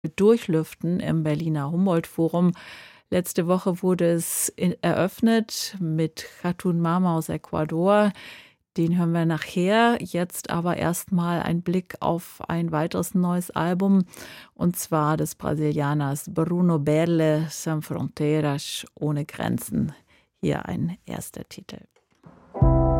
durchlüften im Berliner Humboldt-Forum. Letzte Woche wurde es eröffnet mit Chatun Mama aus Ecuador. Den hören wir nachher. Jetzt aber erstmal ein Blick auf ein weiteres neues Album, und zwar des Brasilianers Bruno Berle, Sem Fronteiras, ohne Grenzen. Hier ein erster Titel.